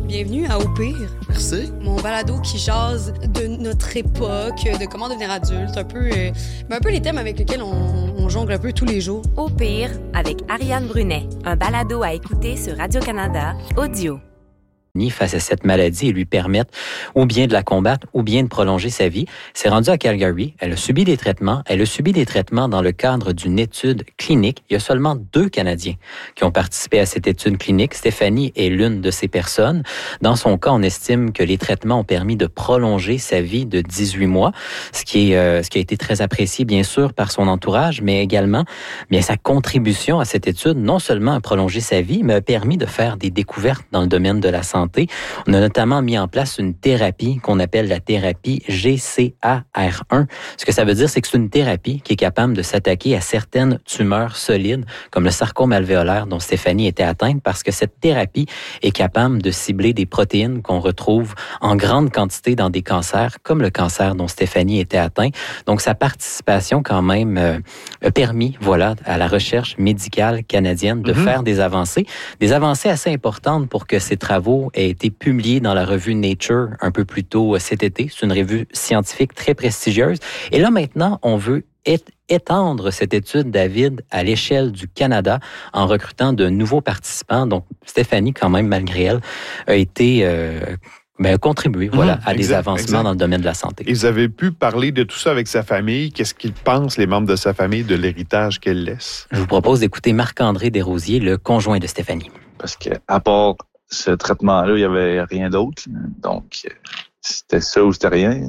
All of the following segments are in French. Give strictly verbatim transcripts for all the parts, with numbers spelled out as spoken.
Bienvenue à Au pire. Merci. Mon balado qui jase de notre époque, de comment devenir adulte, un peu, euh, un peu les thèmes avec lesquels on, on jongle un peu tous les jours. Au pire, avec Ariane Brunet, un balado à écouter sur Radio-Canada, audio. Face à cette maladie et lui permettre ou bien de la combattre ou bien de prolonger sa vie. C'est rendu à Calgary. Elle a subi des traitements. Elle a subi des traitements dans le cadre d'une étude clinique. Il y a seulement deux Canadiens qui ont participé à cette étude clinique. Stéphanie est l'une de ces personnes. Dans son cas, on estime que les traitements ont permis de prolonger sa vie de dix-huit mois, ce qui est, euh, ce qui a été très apprécié, bien sûr, par son entourage, mais également, bien, sa contribution à cette étude, non seulement a prolongé sa vie, mais a permis de faire des découvertes dans le domaine de la santé. On a notamment mis en place une thérapie qu'on appelle la thérapie G C A R un. Ce que ça veut dire, c'est que c'est une thérapie qui est capable de s'attaquer à certaines tumeurs solides, comme le sarcome alvéolaire dont Stéphanie était atteinte, parce que cette thérapie est capable de cibler des protéines qu'on retrouve en grande quantité dans des cancers, comme le cancer dont Stéphanie était atteinte. Donc, sa participation, quand même, euh, a permis, voilà, à la recherche médicale canadienne de mm-hmm. faire des avancées, des avancées assez importantes pour que ces travaux a été publié dans la revue Nature un peu plus tôt cet été. C'est une revue scientifique très prestigieuse. Et là, maintenant, on veut étendre cette étude, David, à l'échelle du Canada en recrutant de nouveaux participants. Donc, Stéphanie, quand même, malgré elle, a été... Euh, Ben, contribuer voilà, mmh, à exact, des avancements exact. dans le domaine de la santé. Et vous avez pu parler de tout ça avec sa famille. Qu'est-ce qu'ils pensent, les membres de sa famille, de l'héritage qu'elle laisse? Je vous propose d'écouter Marc-André Desrosiers, le conjoint de Stéphanie. Parce qu'à part ce traitement-là, il n'y avait rien d'autre. Donc, c'était ça ou c'était rien.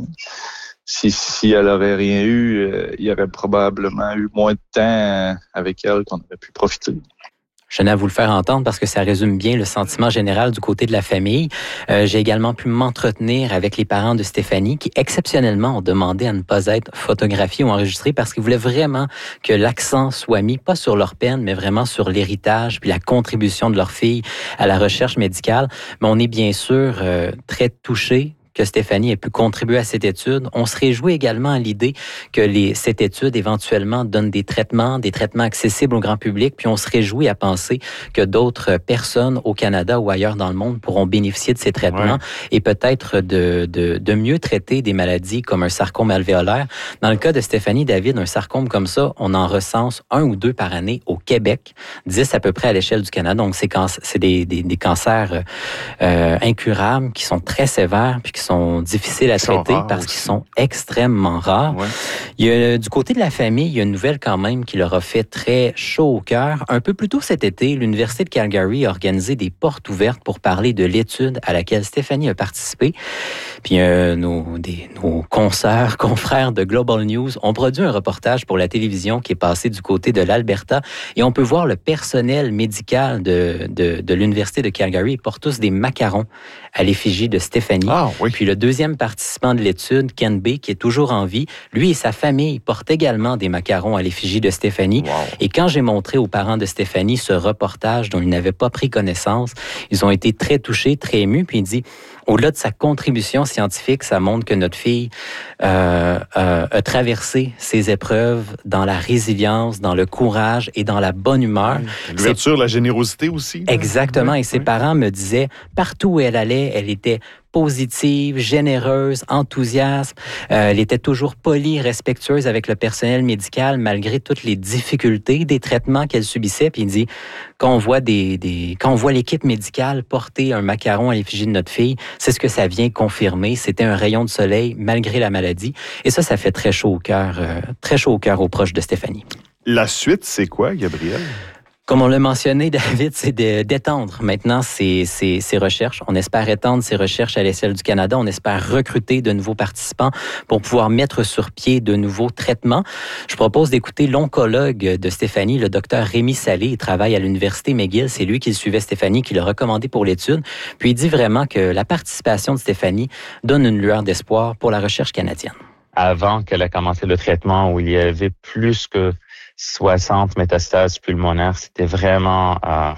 Si, si elle n'aurait rien eu, euh, il y aurait probablement eu moins de temps avec elle qu'on aurait pu profiter. Je tenais à vous le faire entendre parce que ça résume bien le sentiment général du côté de la famille. Euh, j'ai également pu m'entretenir avec les parents de Stéphanie qui, exceptionnellement, ont demandé à ne pas être photographiés ou enregistrés parce qu'ils voulaient vraiment que l'accent soit mis, pas sur leur peine, mais vraiment sur l'héritage puis la contribution de leur fille à la recherche médicale. Mais on est bien sûr euh, très touchés que Stéphanie ait pu contribuer à cette étude. On se réjouit également à l'idée que les, cette étude éventuellement donne des traitements, des traitements accessibles au grand public, puis on se réjouit à penser que d'autres personnes au Canada ou ailleurs dans le monde pourront bénéficier de ces traitements ouais. et peut-être de, de, de mieux traiter des maladies comme un sarcome alvéolaire. Dans le cas de Stéphanie, David, un sarcome comme ça, on en recense un ou deux par année au Québec, dix à peu près à l'échelle du Canada. Donc, c'est, canc- c'est des, des, des cancers euh, incurables qui sont très sévères puis qui sont difficiles à traiter parce aussi. qu'ils sont extrêmement rares. Ouais. Il y a, du côté de la famille, il y a une nouvelle quand même qui leur a fait très chaud au cœur. Un peu plus tôt cet été, l'Université de Calgary a organisé des portes ouvertes pour parler de l'étude à laquelle Stéphanie a participé. Puis euh, nos, des, nos consoeurs, confrères de Global News ont produit un reportage pour la télévision qui est passé du côté de l'Alberta et on peut voir le personnel médical de, de, de l'Université de Calgary. Ils portent tous des macarons à l'effigie de Stéphanie. Ah, oui. Puis le deuxième participant de l'étude, Ken B, qui est toujours en vie, lui et sa famille portent également des macarons à l'effigie de Stéphanie. Wow. Et quand j'ai montré aux parents de Stéphanie ce reportage dont ils n'avaient pas pris connaissance, ils ont été très touchés, très émus. Puis il dit, au-delà de sa contribution scientifique, ça montre que notre fille euh, euh, a traversé ces épreuves dans la résilience, dans le courage et dans la bonne humeur. Oui. L'ouverture, C'est... la générosité aussi. Exactement. Oui. Et ses oui. parents me disaient, partout où elle allait, elle était positive, généreuse, enthousiaste. Euh, elle était toujours polie, respectueuse avec le personnel médical malgré toutes les difficultés des traitements qu'elle subissait. Puis il dit, quand on voit des, des, quand on voit l'équipe médicale porter un macaron à l'effigie de notre fille, c'est ce que ça vient confirmer. C'était un rayon de soleil malgré la maladie. Et ça, ça fait très chaud au cœur, euh, très chaud au cœur aux proches de Stéphanie. La suite, c'est quoi, Gabriel? Comme on l'a mentionné, David, c'est de, d'étendre maintenant ces, ces, ces recherches. On espère étendre ces recherches à l'échelle du Canada. On espère recruter de nouveaux participants pour pouvoir mettre sur pied de nouveaux traitements. Je propose d'écouter l'oncologue de Stéphanie, le docteur Rémi Salé. Il travaille à l'Université McGill. C'est lui qui suivait Stéphanie, qui l'a recommandé pour l'étude. Puis il dit vraiment que la participation de Stéphanie donne une lueur d'espoir pour la recherche canadienne. Avant qu'elle ait commencé le traitement où il y avait plus que soixante métastases pulmonaires, c'était vraiment euh, euh,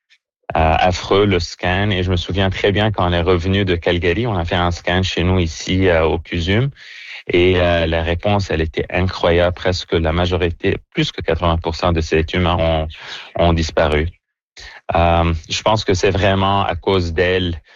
affreux le scan. Et je me souviens très bien quand on est revenu de Calgary, on a fait un scan chez nous ici euh, au C U S U M. Et euh, la réponse, elle était incroyable. Presque la majorité, plus que quatre-vingts pour cent de ces tumeurs ont, ont disparu. Euh, je pense que c'est vraiment à cause d'elle